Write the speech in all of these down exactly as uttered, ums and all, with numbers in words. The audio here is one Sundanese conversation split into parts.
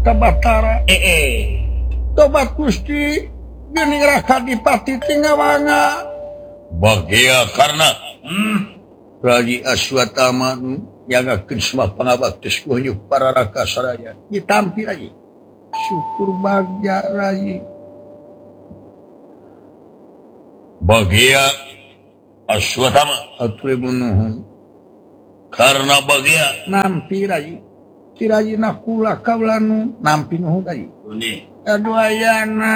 ka Batara eh tobat Gusti geuning Raka Dipati Tingawanga bahagia karena hmm. Raji Aswatama nyagakeun semua pangabaktis kunyuk para raka sadaya ditampi Raji syukur bagja Raji bahagia Aswatama atur nuhun karena bahagia nampi Raji si Raji nakula kaulanu nampi nuhun Raji aduh ayana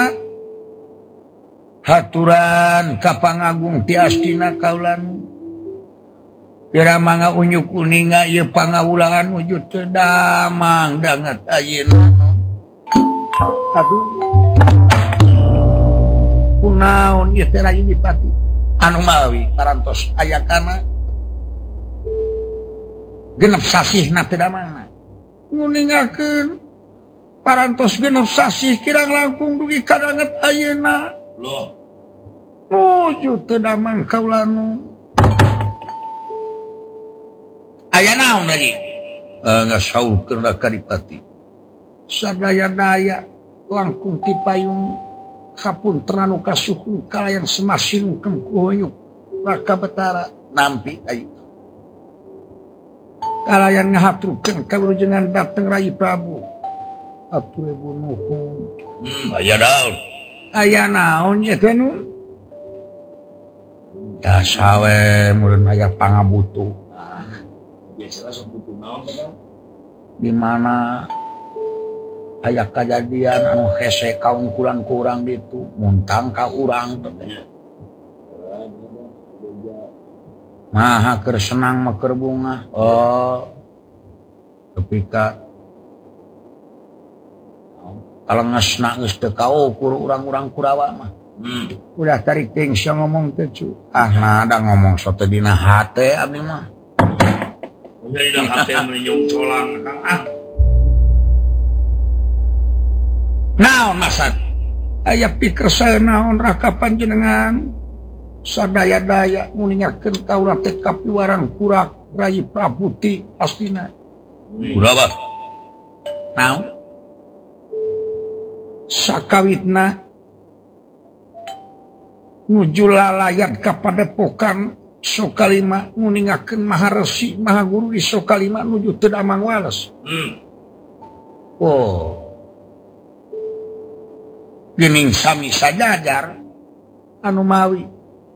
haturan kapangagung tiastina kaulanu kira mangga unyuk kuninga ieu pangawulangan wujud teu damang danget ayeuna aduh kunaon ieu teh Raji Dipati anu mawi parantos aya kana genep sasihna teu damangna nguningakeun parantos genep sasih kirang langkung dugi kadanget ayeuna loh wujud teu damang kaulanu aya naon Raji ngasaulkeun Raka Dipati sadaya-daya langkung ti payung kapunten anu kasuhun kalayan semasilungkeun ku hoyong Raka Batara nampi ayu kalayan ngahaturkeun kawilujengan dateng Rai Prabu atur ibu nuhun hmm, aya naon aya naon nya teh nu da sawe meureun aya pangabutuh biasalah sebutu naon di mana aya kejadian anu hese kaum kurang-kurang ditu muntang ka urang maha keur senang mah keur bunga oh kepika kalengesna geus teu kaukur urang-urang Kurawa mah hmm. udah tarik teuing sia ngomong teh cu ah nada ngomong soto dina hate abdi mah jadi dah hate menyung colang Kang ah naon maksud aya pikir saya naon Raka panjenengan sadaya-daya nguningakeun kaula teh kapiwaran kurak Rai Prabu ti astina Kurawa naon sakawitna nuju lalayat ka padepokan Sokalima nguningakeun Maharesi Mahaguru di Sokalima nuju teu damang wales hmm. oh geuning sami sajajar anu mawi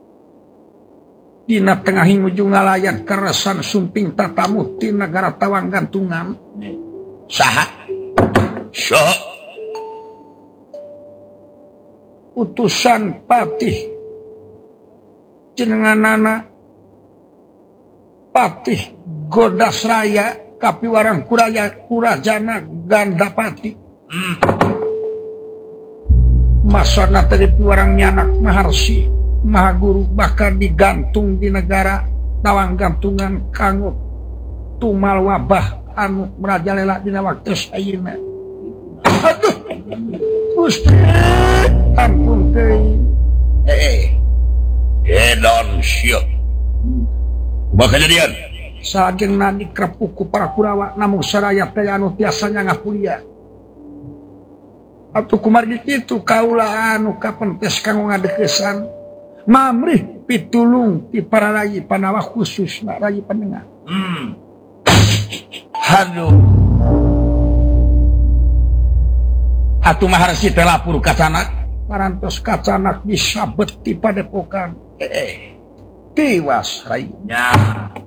dina tengahing nuju ngalayat karesan sumping tatamu ti nagara Tawang Gantungan saha saha utusan patih jenenganana Patih Godasraya kapiwaran Kuraya Kurajana Gandapati hmm. masana tadi piwarang nyanak Maharsi Mahaguru bakal digantung di negara Tawang Gantungan kanggo tumal wabah anu merajalela dina waktu ayeuna aduh Gusti ampun teuing eh edon syuk bakal jadian sajengna dikrepuku para Kurawa namun saraya teh anu tiasanya ngapulia atuh kumargi kitu kaula anu kapentes kanggo ngadeukesan mamrih pitulung ti para rayi Panawah khususna rayi Panengah hmm. aduh atuh Maharsi teh lapor ka Canak parantos ka Canak disabet ti padepokan eh tiwas Rai ya